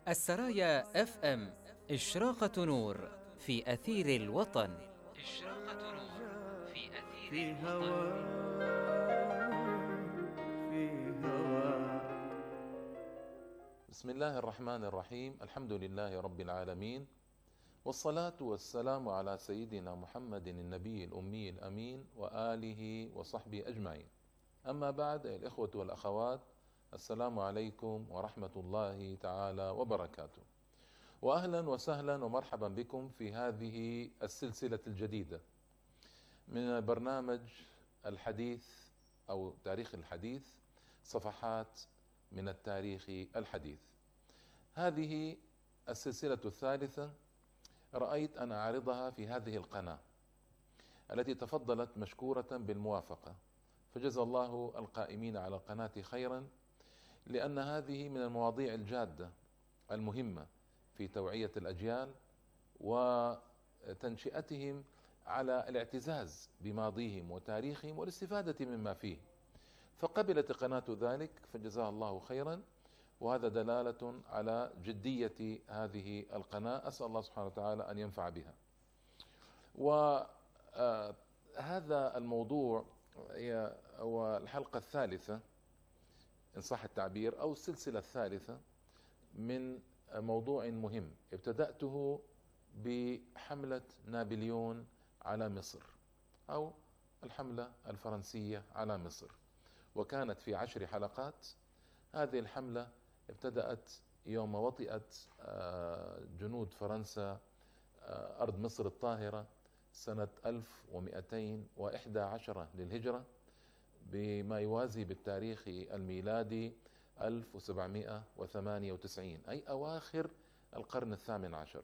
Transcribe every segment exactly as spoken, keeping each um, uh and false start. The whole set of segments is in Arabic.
السرايا اف ام، إشراقة نور في أثير الوطن. إشراقة نور في أثير في الوطن. هوا في هوا بسم الله الرحمن الرحيم. الحمد لله رب العالمين، والصلاة والسلام على سيدنا محمد النبي الأمي الأمين وآله وصحبه أجمعين. أما بعد، أيها الإخوة والأخوات، السلام عليكم ورحمة الله تعالى وبركاته، وأهلا وسهلا ومرحبا بكم في هذه السلسلة الجديدة من برنامج الحديث أو تاريخ الحديث، صفحات من التاريخ الحديث. هذه السلسلة الثالثة رأيت أن أعرضها في هذه القناة التي تفضلت مشكورة بالموافقة، فجزا الله القائمين على القناة خيرا، لأن هذه من المواضيع الجادة المهمة في توعية الأجيال وتنشئتهم على الاعتزاز بماضيهم وتاريخهم والاستفادة مما فيه، فقبلت القناة ذلك فجزاها الله خيرا، وهذا دلالة على جدية هذه القناة. أسأل الله سبحانه وتعالى أن ينفع بها. وهذا الموضوع هو الحلقة الثالثة إن صح التعبير، أو السلسلة الثالثة من موضوع مهم ابتدأته بحملة نابليون على مصر، أو الحملة الفرنسية على مصر، وكانت في عشر حلقات. هذه الحملة ابتدأت يوم وطئت جنود فرنسا أرض مصر الطاهرة سنة ألف ومئتين وإحدى عشرة للهجرة، بما يوازي بالتاريخ الميلادي ألف وسبعمائة وثمانية وتسعين، أي أواخر القرن الثامن عشر.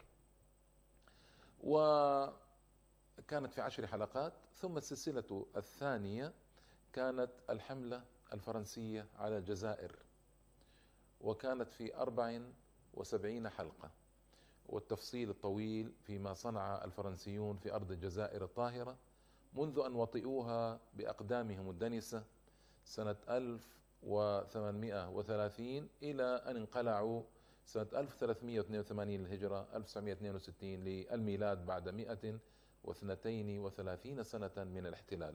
وكانت في عشر حلقات. ثم السلسلة الثانية كانت الحملة الفرنسية على الجزائر، وكانت في أربع وسبعين حلقة، والتفصيل الطويل فيما صنع الفرنسيون في أرض الجزائر الطاهرة منذ أن وطئوها بأقدامهم الدنسة سنة ألف وثمانمائة وثلاثين إلى أن انقلعوا سنة ألف وثلاثمائة واثنين وثمانين للهجرة ألف وتسعمائة واثنين وستين للميلاد، بعد مئة واثنتين وثلاثين سنة من الاحتلال.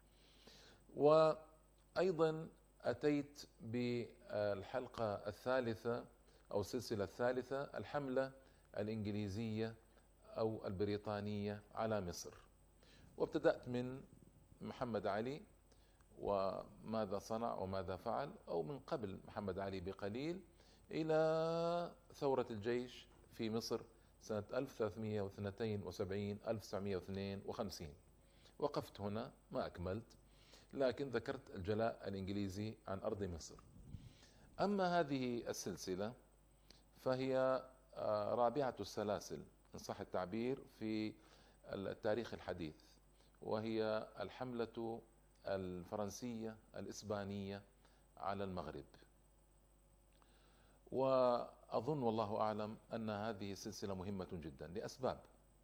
وأيضا أتيت بالحلقة الثالثة أو السلسلة الثالثة، الحملة الإنجليزية أو البريطانية على مصر، وابتدأت من محمد علي وماذا صنع وماذا فعل، أو من قبل محمد علي بقليل، إلى ثورة الجيش في مصر سنة ألف وثلاثمائة واثنين وسبعين ألف وتسعمائة واثنين وخمسين. وقفت هنا، ما أكملت، لكن ذكرت الجلاء الإنجليزي عن أرض مصر. أما هذه السلسلة فهي رابعة السلاسل إن صح التعبير في التاريخ الحديث، وهي الحملة الفرنسية الإسبانية على المغرب. وأظن والله أعلم أن هذه السلسلة مهمة جدا لأسباب.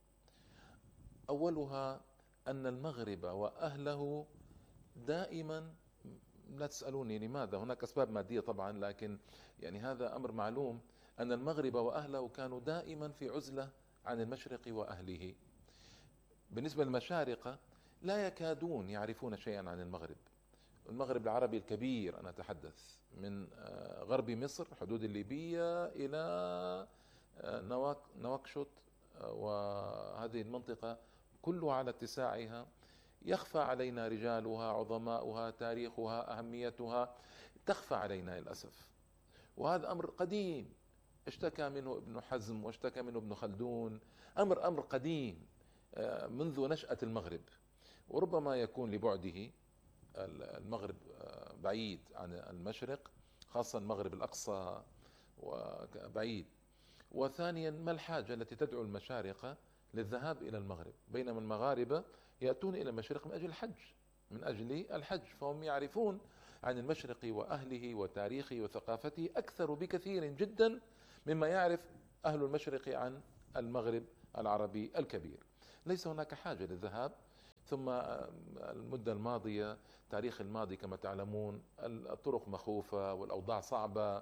أولها أن المغرب وأهله دائما، لا تسألوني لماذا، هناك أسباب مادية طبعا، لكن يعني هذا أمر معلوم، أن المغرب وأهله كانوا دائما في عزلة عن المشرق وأهله. بالنسبة للمشارقة لا يكادون يعرفون شيئا عن المغرب. المغرب العربي الكبير، أنا أتحدث من غرب مصر حدود الليبية إلى نواكشوط، وهذه المنطقة كلها على اتساعها يخفى علينا رجالها، عظماؤها، تاريخها، أهميتها تخفى علينا للأسف. وهذا أمر قديم اشتكى منه ابن حزم واشتكى منه ابن خلدون، أمر أمر قديم منذ نشأة المغرب. وربما يكون لبعده، المغرب بعيد عن المشرق، خاصة المغرب الأقصى وبعيد. وثانيا، ما الحاجة التي تدعو المشارقة للذهاب إلى المغرب، بينما المغاربة يأتون إلى المشرق من أجل الحج، من أجل الحج، فهم يعرفون عن المشرق وأهله وتاريخه وثقافته أكثر بكثير جدا مما يعرف أهل المشرق عن المغرب العربي الكبير. ليس هناك حاجة للذهاب. ثم المدة الماضية، تاريخ الماضي كما تعلمون، الطرق مخوفة والأوضاع صعبة،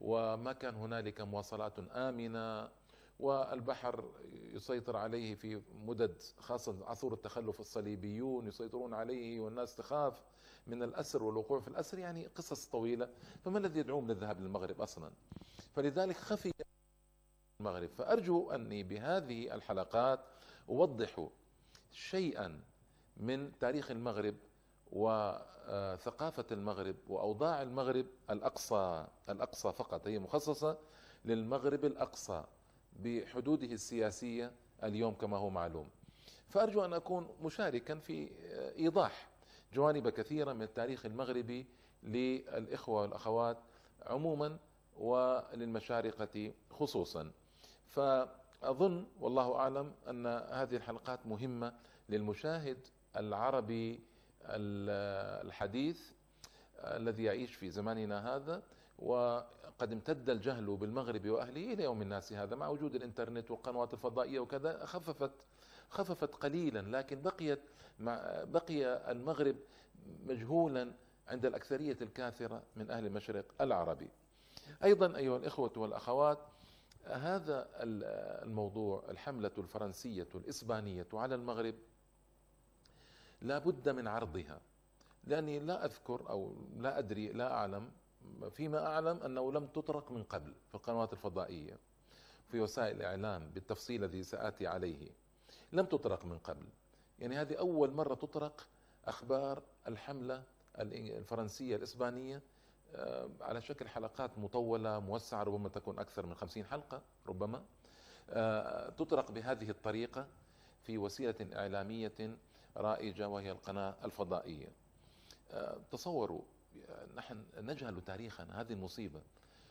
وما كان هنالك مواصلات آمنة، والبحر يسيطر عليه في مدد، خاصة عصور التخلف الصليبيون يسيطرون عليه، والناس تخاف من الأسر والوقوع في الأسر، يعني قصص طويلة. فما الذي يدعوهم للذهاب للمغرب أصلا؟ فلذلك خفي المغرب. فأرجو أني بهذه الحلقات أوضح شيئا من تاريخ المغرب وثقافة المغرب وأوضاع المغرب الأقصى. الأقصى فقط، هي مخصصة للمغرب الأقصى بحدوده السياسية اليوم كما هو معلوم. فأرجو أن أكون مشاركا في إيضاح جوانب كثيرة من التاريخ المغربي للإخوة والأخوات عموما وللمشارقة خصوصا. فأظن والله أعلم أن هذه الحلقات مهمة للمشاهد العربي الحديث الذي يعيش في زماننا هذا، وقد امتد الجهل بالمغرب وأهله إلى يوم الناس هذا، مع وجود الإنترنت والقنوات الفضائية وكذا خففت خففت قليلا، لكن بقيت بقي المغرب مجهولا عند الأكثرية الكاثرة من أهل المشرق العربي. أيضا أيها الإخوة والأخوات، هذا الموضوع، الحملة الفرنسية الإسبانية على المغرب، لا بد من عرضها، لأني لا أذكر أو لا أدري لا أعلم، فيما أعلم أنه لم تطرق من قبل في القنوات الفضائية في وسائل الإعلام بالتفصيل الذي سآتي عليه، لم تطرق من قبل. يعني هذه أول مرة تطرق أخبار الحملة الفرنسية الإسبانية على شكل حلقات مطولة موسعة، ربما تكون أكثر من خمسين حلقة، ربما تطرق بهذه الطريقة في وسيلة إعلامية رائجة وهي القناة الفضائية. تصوروا، نحن نجهل تاريخنا، هذه المصيبة.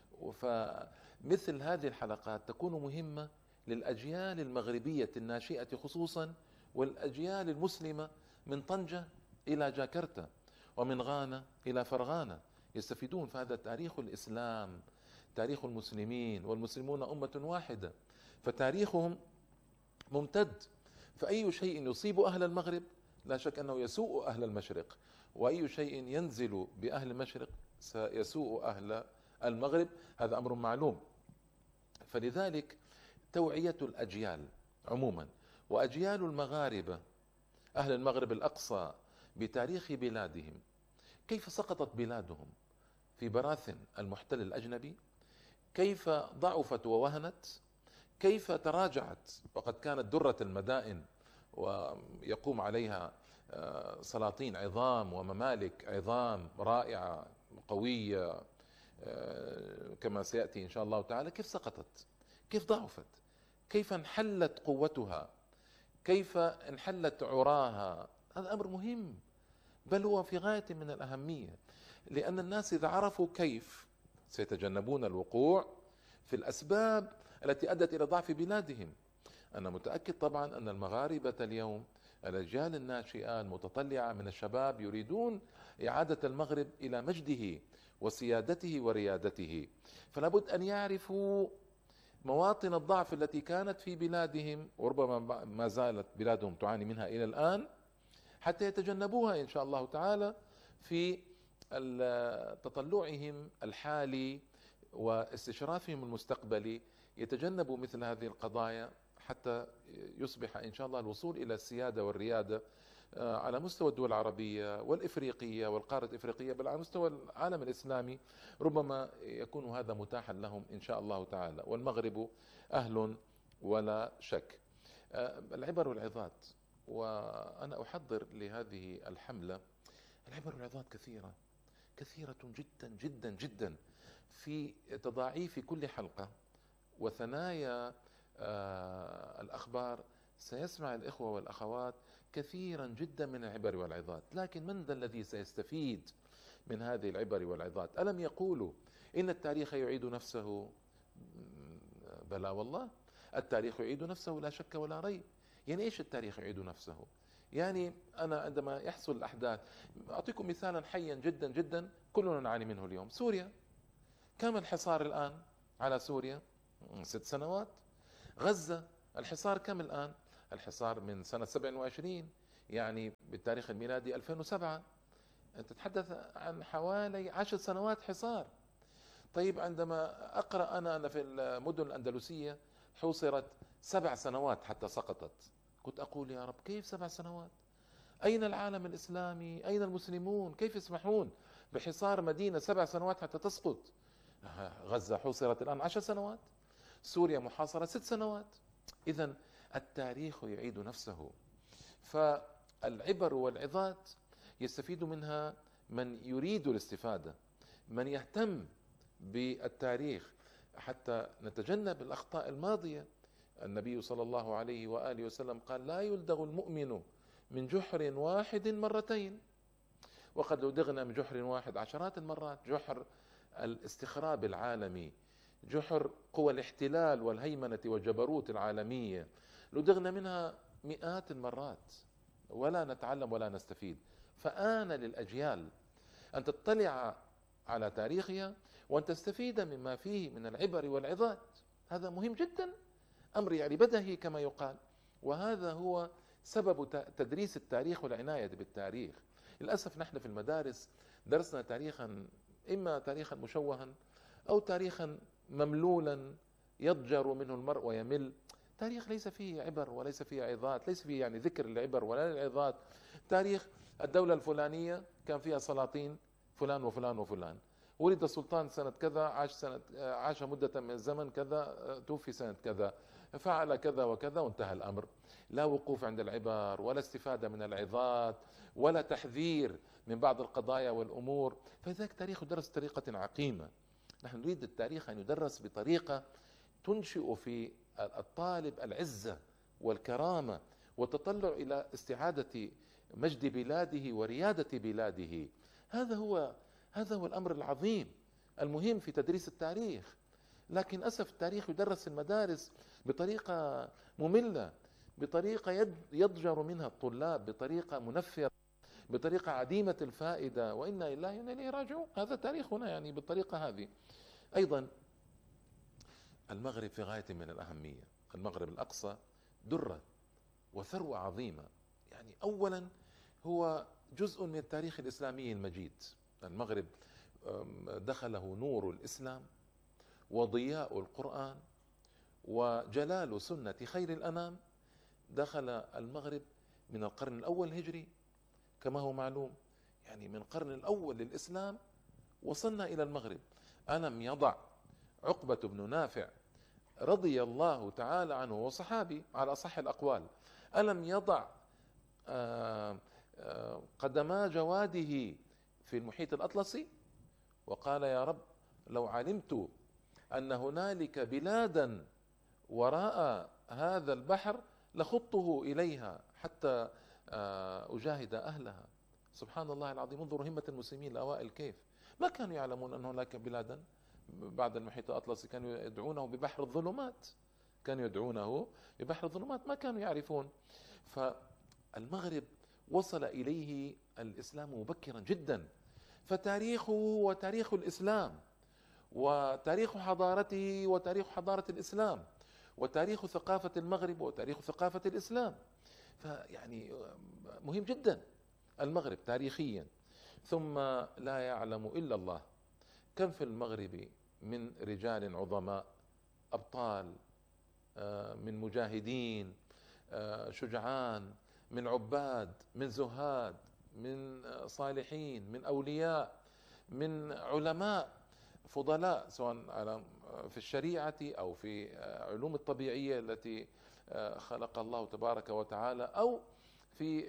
فمثل هذه الحلقات تكون مهمة للأجيال المغربية الناشئة خصوصا، والأجيال المسلمة من طنجة إلى جاكرتا ومن غانا إلى فرغانة، يستفيدون. فهذا تاريخ الإسلام، تاريخ المسلمين، والمسلمون أمة واحدة، فتاريخهم ممتد. فأي شيء يصيب أهل المغرب لا شك أنه يسوء أهل المشرق، وأي شيء ينزل بأهل المشرق سيسوء أهل المغرب، هذا أمر معلوم. فلذلك توعية الأجيال عموما، وأجيال المغاربة أهل المغرب الأقصى بتاريخ بلادهم، كيف سقطت بلادهم في براثن المحتل الأجنبي، كيف ضعفت ووهنت، كيف تراجعت وقد كانت درة المدائن ويقوم عليها سلاطين عظام وممالك عظام رائعة قوية كما سيأتي إن شاء الله تعالى، كيف سقطت، كيف ضعفت، كيف انحلت قوتها، كيف انحلت عراها. هذا أمر مهم، بل هو في غاية من الأهمية، لأن الناس إذا عرفوا كيف سيتجنبون الوقوع في الأسباب التي أدت إلى ضعف بلادهم. أنا متأكد طبعا أن المغاربة اليوم، الأجيال الناشئة المتطلعة من الشباب، يريدون إعادة المغرب إلى مجده وسيادته وريادته، فلا بد أن يعرفوا مواطن الضعف التي كانت في بلادهم، وربما ما زالت بلادهم تعاني منها إلى الآن، حتى يتجنبوها إن شاء الله تعالى في تطلعهم الحالي واستشرافهم المستقبلي، يتجنبوا مثل هذه القضايا حتى يصبح إن شاء الله الوصول إلى السيادة والريادة على مستوى الدول العربية والإفريقية والقارة الإفريقية، بل على مستوى العالم الإسلامي، ربما يكون هذا متاحا لهم إن شاء الله تعالى، والمغرب أهل ولا شك. العبر والعظات، وأنا أحضر لهذه الحملة، العبر والعظات كثيرة كثيرة جدا جدا جدا في تضاعيف كل حلقة وثنايا الأخبار. سيسمع الإخوة والأخوات كثيرا جدا من العبر والعظات، لكن من ذا الذي سيستفيد من هذه العبر والعظات؟ ألم يقولوا إن التاريخ يعيد نفسه؟ بلى والله، التاريخ يعيد نفسه لا شك ولا ريب. يعني إيش التاريخ يعيد نفسه؟ يعني أنا عندما يحصل الأحداث، أعطيكم مثالا حيا جدا جدا كلنا نعاني منه اليوم. سوريا، كم الحصار الآن على سوريا؟ ست سنوات. غزة، الحصار كم الآن؟ الحصار من سنة سبع وعشرين، يعني بالتاريخ الميلادي ألفين وسبعة. أنت تتحدث عن حوالي عشر سنوات حصار. طيب عندما أقرأ أنا أن في المدن الأندلسية حوصرت سبع سنوات حتى سقطت، كنت أقول يا رب كيف سبع سنوات؟ أين العالم الإسلامي؟ أين المسلمون؟ كيف يسمحون بحصار مدينة سبع سنوات حتى تسقط؟ غزة حوصرت الآن عشر سنوات، سوريا محاصرة ست سنوات. إذن التاريخ يعيد نفسه. فالعبر والعظات يستفيد منها من يريد الاستفادة، من يهتم بالتاريخ حتى نتجنب الأخطاء الماضية. النبي صلى الله عليه وآله وسلم قال: لا يلدغ المؤمن من جحر واحد مرتين، وقد لدغنا من جحر واحد عشرات المرات. جحر الاستخراب العالمي، جحر قوى الاحتلال والهيمنة والجبروت العالمية، لدغنا منها مئات المرات ولا نتعلم ولا نستفيد. فآن للأجيال أن تطلع على تاريخها وأن تستفيد مما فيه من العبر والعظات. هذا مهم جدا، أمر يعني بدهي كما يقال. وهذا هو سبب تدريس التاريخ والعناية بالتاريخ. للأسف نحن في المدارس درسنا تاريخا، إما تاريخا مشوها أو تاريخا مملولا يضجر منه المرء ويمل. تاريخ ليس فيه عبر وليس فيه عظات، ليس فيه يعني ذكر العبر ولا العظات. تاريخ الدولة الفلانية كان فيها سلاطين فلان وفلان وفلان، ولد السلطان سنة كذا، عاش سنة عاش مدة من الزمن كذا، توفي سنة كذا، فعل كذا وكذا وانتهى الأمر. لا وقوف عند العبر ولا استفادة من العظات ولا تحذير من بعض القضايا والأمور. فذلك التاريخ يدرس بطريقة عقيمة. نحن نريد التاريخ أن يدرس بطريقة تنشئ في الطالب العزة والكرامة والتطلع إلى استعادة مجد بلاده وريادة بلاده. هذا هو هذا هو الأمر العظيم المهم في تدريس التاريخ. لكن أسف التاريخ يدرس في المدارس بطريقة مملة، بطريقة يضجر منها الطلاب، بطريقة منفرة، بطريقة عديمة الفائدة. وإنا لله وإنا إليه راجعون. هذا تاريخنا يعني بالطريقة هذه. أيضا المغرب في غاية من الأهمية. المغرب الأقصى درة وثروة عظيمة. يعني أولا هو جزء من التاريخ الإسلامي المجيد. المغرب دخله نور الإسلام وضياء القرآن وجلال سنة خير الأنام. دخل المغرب من القرن الأول الهجري كما هو معلوم، يعني من القرن الأول للإسلام وصلنا إلى المغرب. ألم يضع عقبة بن نافع رضي الله تعالى عنه وصحابي على أصح الأقوال، ألم يضع قدما جواده في المحيط الأطلسي وقال: يا رب لو علمت أن هنالك بلادا وراء هذا البحر لخضته إليها حتى أجاهد أهلها. سبحان الله العظيم. انظروا همة المسلمين الأوائل كيف ما كانوا يعلمون أن هناك بلادا بعد المحيط الأطلسي، كانوا يدعونه ببحر الظلمات، كانوا يدعونه ببحر الظلمات، ما كانوا يعرفون. فالمغرب وصل إليه الإسلام مبكرا جدا. فتاريخه وتاريخ الإسلام وتاريخ حضارته وتاريخ حضارة الإسلام وتاريخ ثقافة المغرب وتاريخ ثقافة الإسلام. فيعني مهم جدا المغرب تاريخيا. ثم لا يعلم إلا الله كم في المغرب من رجال عظماء أبطال، من مجاهدين شجعان، من عباد، من زهاد، من صالحين، من أولياء، من علماء فضلاء، سواء في الشريعة أو في علوم الطبيعية التي خلق الله تبارك وتعالى، أو في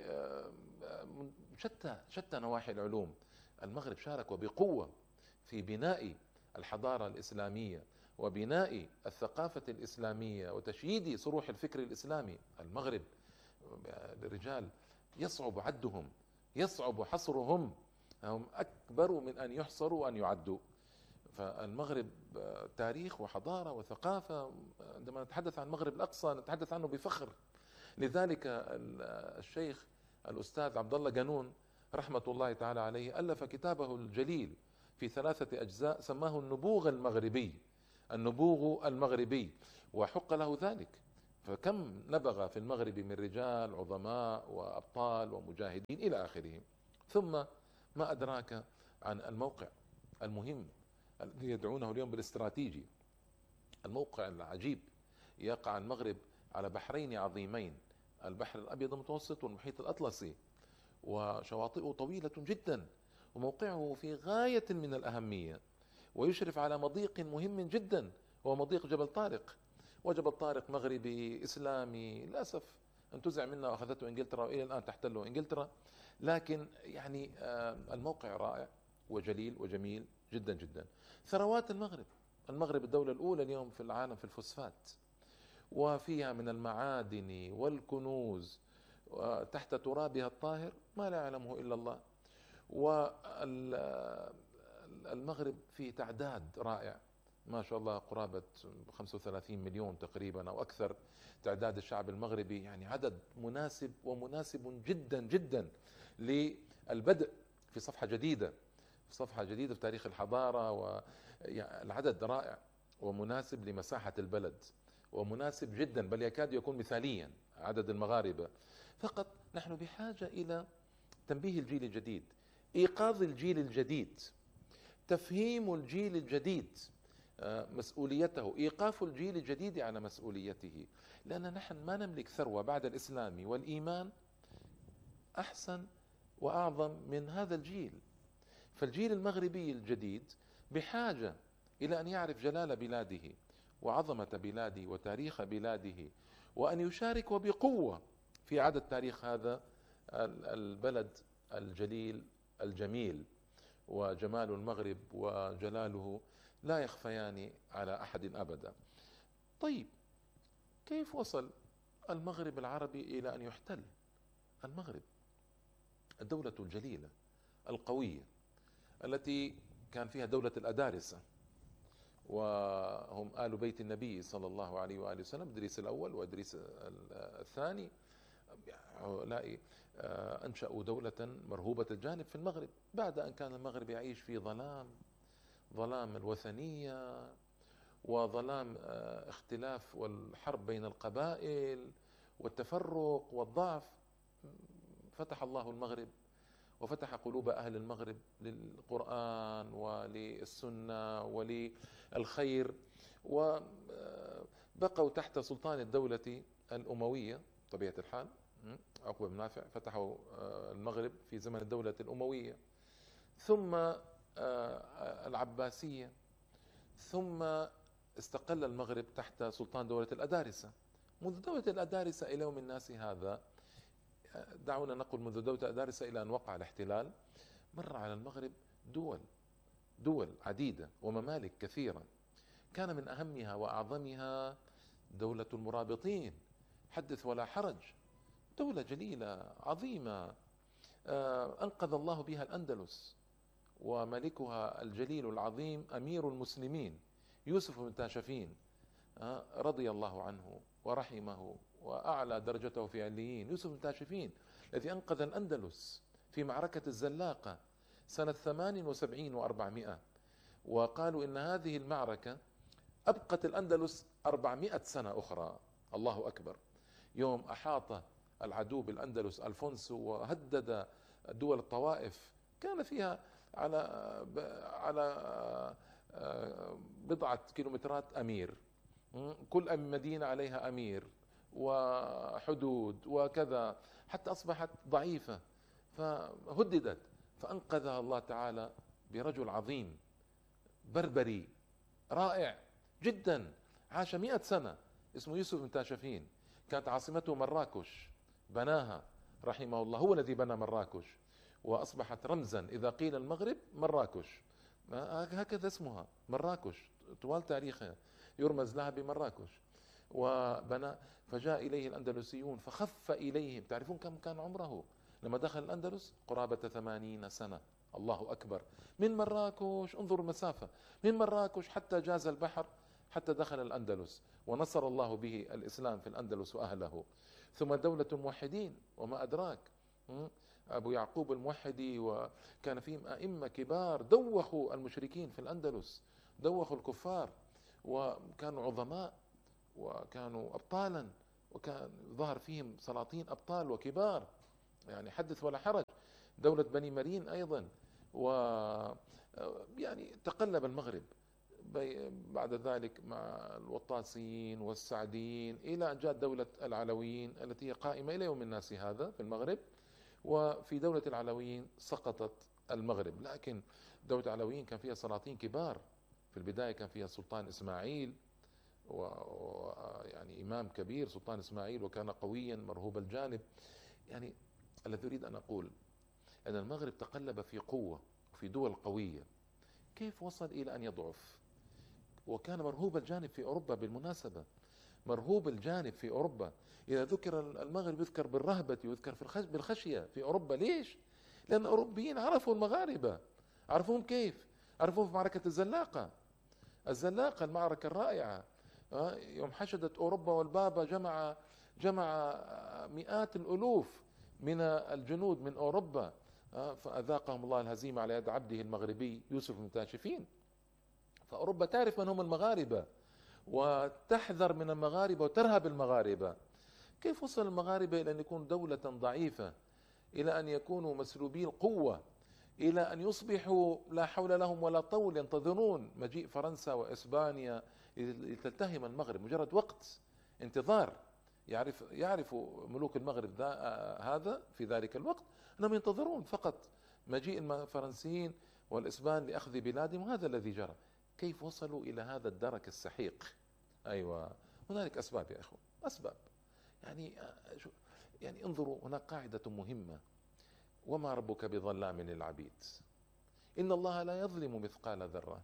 شتى شتى نواحي العلوم. المغرب شارك وبقوة في بناء الحضارة الإسلامية وبناء الثقافة الإسلامية وتشييد صروح الفكر الإسلامي. المغرب الرجال يصعب عدهم، يصعب حصرهم، هم أكبر من أن يحصروا وأن يعدوا. فالمغرب تاريخ وحضارة وثقافة. عندما نتحدث عن المغرب الأقصى نتحدث عنه بفخر. لذلك الشيخ الأستاذ عبد الله جنون رحمة الله تعالى عليه ألف كتابه الجليل في ثلاثة أجزاء سماه النبوغ المغربي، النبوغ المغربي، وحق له ذلك. فكم نبغى في المغرب من رجال عظماء وأبطال ومجاهدين إلى آخره. ثم ما أدراك عن الموقع المهم الذي يدعونه اليوم بالاستراتيجي. الموقع العجيب، يقع المغرب على بحرين عظيمين، البحر الأبيض المتوسط والمحيط الأطلسي، وشواطئه طويلة جدا، وموقعه في غاية من الأهمية، ويشرف على مضيق مهم جدا هو مضيق جبل طارق. وجبل طارق مغربي إسلامي، للأسف انتزع منا وأخذته إنجلترا، وإلى الآن تحتله إنجلترا، لكن يعني الموقع رائع وجليل وجميل جدا جدا. ثروات المغرب، المغرب الدولة الأولى اليوم في العالم في الفوسفات، وفيها من المعادن والكنوز تحت ترابها الطاهر ما لا يعلمه إلا الله. والمغرب فيه تعداد رائع ما شاء الله، قرابة خمسة وثلاثين مليون تقريبا أو أكثر تعداد الشعب المغربي، يعني عدد مناسب ومناسب جدا جدا للبدء في صفحة جديدة، في صفحة جديدة في تاريخ الحضارة. والعدد رائع ومناسب لمساحة البلد، ومناسب جدا بل يكاد يكون مثاليا عدد المغاربة. فقط نحن بحاجة إلى تنبيه الجيل الجديد، إيقاظ الجيل الجديد، تفهيم الجيل الجديد مسؤوليته، إيقاف الجيل الجديد على مسؤوليته، لأن نحن ما نملك ثروة بعد الإسلام والإيمان أحسن وأعظم من هذا الجيل. فالجيل المغربي الجديد بحاجة إلى أن يعرف جلال بلاده وعظمة بلاده وتاريخ بلاده، وأن يشارك وبقوة في إعادة تاريخ هذا البلد الجليل الجميل. وجمال المغرب وجلاله لا يخفيان على أحد أبدا. طيب، كيف وصل المغرب العربي إلى أن يحتل؟ المغرب الدولة الجليلة القوية التي كان فيها دولة الأدارسة، وهم آل بيت النبي صلى الله عليه وآله وسلم، إدريس الأول وإدريس الثاني، هؤلاء أنشأوا دولة مرهوبة الجانب في المغرب، بعد أن كان المغرب يعيش في ظلام، ظلام الوثنية وظلام اختلاف والحرب بين القبائل والتفرق والضعف. فتح الله المغرب وفتح قلوب أهل المغرب للقرآن وللسنة وللخير، وبقوا تحت سلطان الدولة الأموية. طبيعة الحال عقبة بن نافع فتحوا المغرب في زمن الدولة الأموية، ثم العباسية، ثم استقل المغرب تحت سلطان دولة الأدارسة. منذ دولة الأدارسة إلى يوم الناس هذا، دعونا نقول منذ دولة الأدارسة إلى أن وقع الاحتلال، مر على المغرب دول دول عديدة وممالك كثيرة، كان من أهمها وأعظمها دولة المرابطين، حدث ولا حرج، دولة جليلة عظيمة أنقذ الله بها الأندلس، وملكها الجليل العظيم أمير المسلمين يوسف بن تاشفين رضي الله عنه ورحمه وأعلى درجته في عليين. يوسف بن تاشفين الذي أنقذ الأندلس في معركة الزلاقة سنة ثمان وسبعين وأربعمائة، وقالوا إن هذه المعركة أبقت الأندلس أربعمائة سنة أخرى. الله أكبر. يوم أحاط العدو بالأندلس ألفونسو وهدد دول الطوائف، كان فيها على على بضعة كيلومترات أمير، كل مدينة عليها أمير وحدود وكذا، حتى أصبحت ضعيفة فهددت، فأنقذها الله تعالى برجل عظيم بربري رائع جدا عاش مئة سنة اسمه يوسف بن تاشفين. كانت عاصمته مراكش، بناها رحمه الله، هو الذي بنى مراكش، وأصبحت رمزا إذا قيل المغرب مراكش، هكذا اسمها مراكش طوال تاريخها يرمز لها بمراكش. وبنى، فجاء إليه الأندلسيون فخف إليهم. تعرفون كم كان عمره لما دخل الأندلس؟ قرابة ثمانين سنة. الله أكبر. من مراكش، انظر المسافة، من مراكش حتى جاز البحر حتى دخل الأندلس، ونصر الله به الإسلام في الأندلس وأهله. ثم دولة الموحدين، وما أدراك، أبو يعقوب الموحدي، وكان فيهم أئمة كبار دوخوا المشركين في الأندلس، دوخوا الكفار، وكانوا عظماء وكانوا أبطالا، وكان ظهر فيهم سلاطين أبطال وكبار، يعني حدث ولا حرج. دولة بني مرين أيضا، و يعني تقلب المغرب بعد ذلك مع الوطاسيين والسعديين إلى أن جاءت دولة العلويين التي هي قائمة إلى يوم الناس هذا في المغرب. وفي دولة العلويين سقطت المغرب، لكن دولة العلويين كان فيها سلاطين كبار. في البداية كان فيها السلطان إسماعيل، ويعني إمام كبير سلطان إسماعيل، وكان قويا مرهوب الجانب. يعني الذي أريد أن أقول أن المغرب تقلب في قوة وفي دول قوية، كيف وصل إلى أن يضعف؟ وكان مرهوب الجانب في أوروبا. بالمناسبة مرهوب الجانب في أوروبا، إذا ذكر المغرب يذكر بالرهبة ويذكر بالخشية في أوروبا. ليش؟ لأن الأوروبيين عرفوا المغاربة، عرفوهم كيف؟ عرفوهم في معركة الزلاقة. الزلاقة المعركة الرائعة، يوم حشدت أوروبا والبابا جمع جمع مئات الألوف من الجنود من أوروبا، فأذاقهم الله الهزيمة على يد عبده المغربي يوسف المتاشفين. فأوروبا تعرف من هم المغاربة وتحذر من المغاربة وترهب المغاربة. كيف وصل المغاربة إلى أن يكون دولة ضعيفة، إلى أن يكونوا مسلوبي القوة، إلى أن يصبحوا لا حول لهم ولا طول، ينتظرون مجيء فرنسا وإسبانيا لتلتهم المغرب، مجرد وقت انتظار. يعرف يعرف ملوك المغرب هذا في ذلك الوقت أنهم ينتظرون فقط مجيء الفرنسيين والإسبان لأخذ بلادهم، وهذا الذي جرى. كيف وصلوا إلى هذا الدرك السحيق؟ أيوة، هنالك أسباب يا إخوة، أسباب. يعني يعني انظروا، هناك قاعدة مهمة: وما ربك بظلام للعبيد، إن الله لا يظلم مثقال ذرة.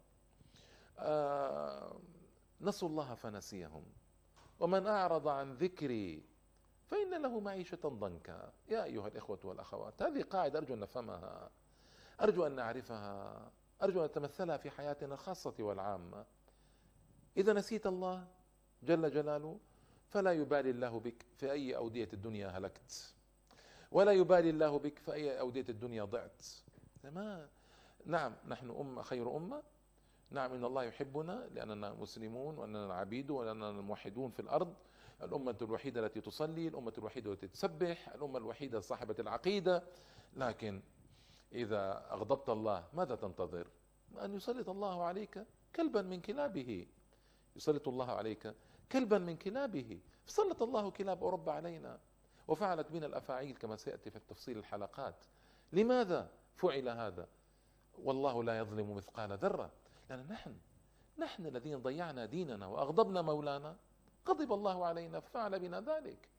آه نسوا الله فنسيهم، ومن أعرض عن ذكري فإن له معيشة ضنكا. يا أيها الإخوة والأخوات، هذه قاعدة أرجو أن نفهمها، أرجو أن نعرفها، أرجو أن نتمثلها في حياتنا الخاصة والعامة. إذا نسيت الله جل جلاله فلا يبالي الله بك في أي أودية الدنيا هلكت، ولا يبالي الله بك في أي أودية الدنيا ضعت. ما نعم، نحن أمة خير أمة، نعم إن الله يحبنا لأننا مسلمون وأننا عبيد وأننا موحدون في الأرض، الأمة الوحيدة التي تصلي، الأمة الوحيدة التي تسبح، الأمة الوحيدة صاحبة العقيدة. لكن إذا أغضبت الله ماذا تنتظر؟ أن يسلط الله عليك كلبا من كلابه، يسلط الله عليك كلبا من كلابه. فسلط الله كلاب أوروبا علينا وفعلت بنا الأفاعيل كما سيأتي في التفصيل الحلقات. لماذا فعل هذا؟ والله لا يظلم مثقال ذرة، لأن نحن نحن الذين ضيعنا ديننا وأغضبنا مولانا، غضب الله علينا ففعل بنا ذلك.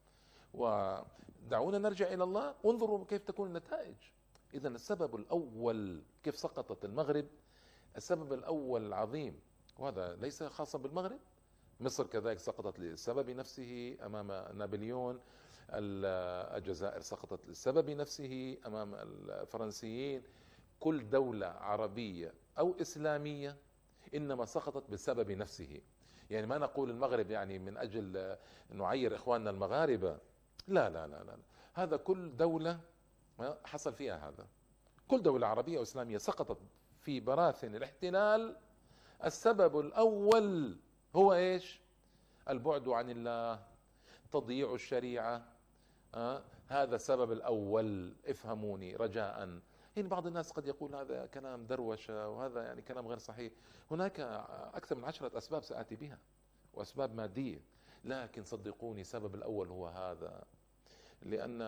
ودعونا نرجع إلى الله وانظروا كيف تكون النتائج. إذن السبب الأول كيف سقطت المغرب، السبب الأول العظيم، وهذا ليس خاصا بالمغرب، مصر كذلك سقطت للسبب نفسه أمام نابليون، الجزائر سقطت للسبب نفسه أمام الفرنسيين. كل دولة عربية أو إسلامية إنما سقطت بسبب نفسه. يعني ما نقول المغرب يعني من أجل نعير إخواننا المغاربة، لا لا لا لا، هذا كل دولة حصل فيها هذا. كل دولة عربية أو إسلامية سقطت في براثن الاحتلال. السبب الأول هو إيش؟ البعد عن الله، تضييع الشريعة. آه؟ هذا السبب الأول، افهموني رجاء. يعني بعض الناس قد يقول هذا كلام دروشة وهذا يعني كلام غير صحيح. هناك أكثر من عشرة أسباب سآتي بها وأسباب مادية، لكن صدقوني السبب الأول هو هذا. لأن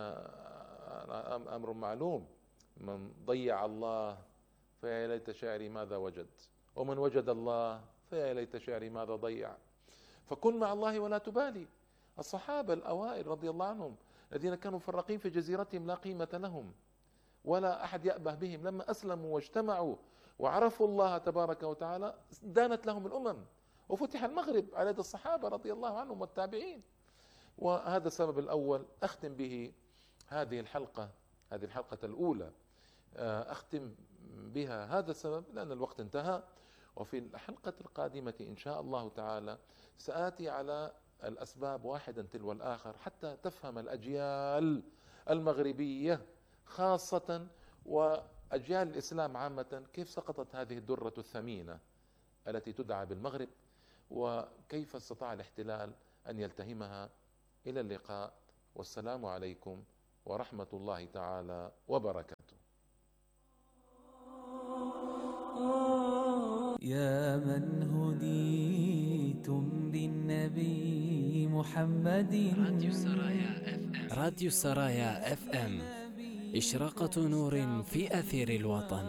أمر معلوم: من ضيع الله فيا ليت شعري ماذا وجد، ومن وجد الله فيا ليت شعري ماذا ضيع. فكن مع الله ولا تبالي. الصحابة الأوائل رضي الله عنهم الذين كانوا مفرقين في جزيرتهم لا قيمة لهم ولا أحد يأبه بهم، لما أسلموا واجتمعوا وعرفوا الله تبارك وتعالى دانت لهم الأمم وفتح المغرب على يد الصحابة رضي الله عنهم والتابعين. وهذا السبب الأول أختم به هذه الحلقة، هذه الحلقة الأولى أختم بها هذا السبب لأن الوقت انتهى. وفي الحلقة القادمة إن شاء الله تعالى سآتي على الأسباب واحدا تلو الآخر حتى تفهم الأجيال المغربية خاصة وأجيال الإسلام عامة كيف سقطت هذه الدرة الثمينة التي تدعى بالمغرب، وكيف استطاع الاحتلال أن يلتهمها. إلى اللقاء، والسلام عليكم ورحمة الله تعالى وبركاته. يا من هديتم بالنبي محمد. راديو السرايا اف ام. راديو السرايا اف ام، إشراقة نور في أثير الوطن.